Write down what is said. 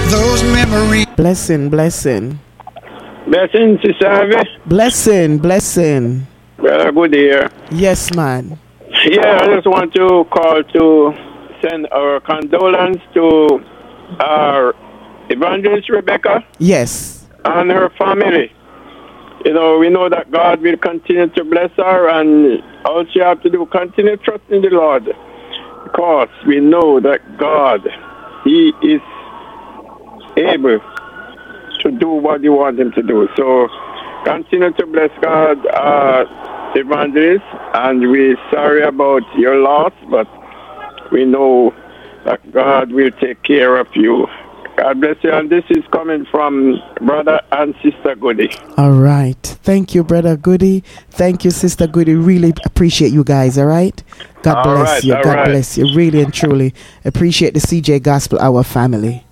those memories. Blessing, blessing. Blessing, Sister Ivy. Blessing, blessing. Well, good year. Yes, man. Yeah, I just want to call to send our condolence to our evangelist Rebecca. Yes. And her family. You know, we know that God will continue to bless her, and all she has to do, continue trusting the Lord. Because we know that God, He is able to do what you want Him to do. So continue to bless God, evangelist, and we're sorry about your loss, but we know that God will take care of you. God bless you. And this is coming from Brother and Sister Goody. All right. Thank you, Brother Goody. Thank you, Sister Goody. Really appreciate you guys, all right? God bless you. God bless you. Really and truly appreciate the CJ Gospel Hour family.